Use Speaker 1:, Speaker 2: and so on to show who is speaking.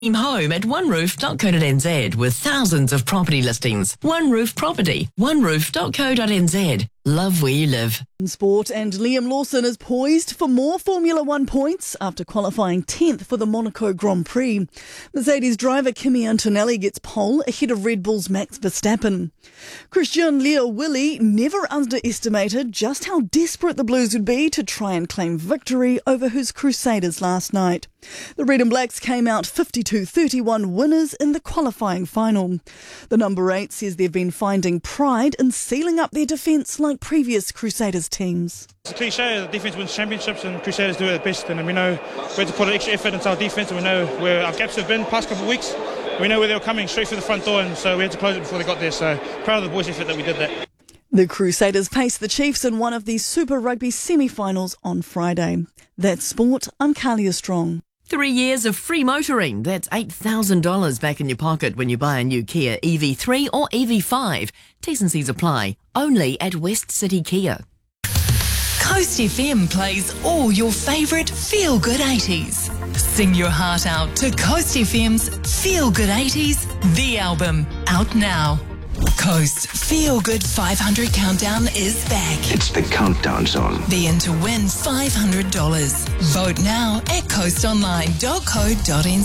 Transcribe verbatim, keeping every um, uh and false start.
Speaker 1: Dream home at one roof dot co dot n z with thousands of property listings. One Roof Property, one roof dot co dot n z. Love where you live.
Speaker 2: In sport, and Liam Lawson is poised for more Formula One points after qualifying tenth for the Monaco Grand Prix. Mercedes driver Kimi Antonelli gets pole ahead of Red Bull's Max Verstappen. Christian Leo Willie never underestimated just how desperate the Blues would be to try and claim victory over his Crusaders last night. The Red and Blacks came out fifty-two thirty-one winners in the qualifying final. The number eight says they've been finding pride in sealing up their defence like previous Crusaders teams.
Speaker 3: It's a cliche, the defence wins championships and Crusaders do it at best, and we know we have to put an extra effort into our defence, and we know where our gaps have been the past couple of weeks. We know where they were coming, straight through the front door, and so we had to close it before they got there, so proud of the boys' effort that we did that.
Speaker 2: The Crusaders face the Chiefs in one of the Super Rugby semi-finals on Friday. That's sport. I'm Kalia Strong.
Speaker 1: Three years of free motoring. That's eight thousand dollars back in your pocket when you buy a new Kia E V three or E V five. T's and C's apply. Only at West City Kia.
Speaker 4: Coast F M plays all your favourite feel-good eighties. Sing your heart out to Coast F M's Feel Good eighties, the album, out now. Coast Feel Good five hundred Countdown is back.
Speaker 5: It's the countdown song.
Speaker 4: Be in to win five hundred dollars. Vote now at coast online dot co dot n z.